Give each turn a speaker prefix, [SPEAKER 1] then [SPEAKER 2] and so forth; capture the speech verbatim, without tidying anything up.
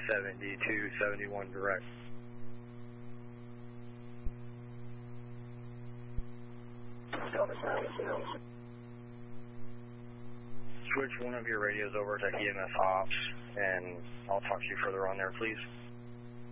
[SPEAKER 1] seventy-two seventy-one direct. Switch one of your radios over to E M S Ops, and I'll talk to you further on there, please.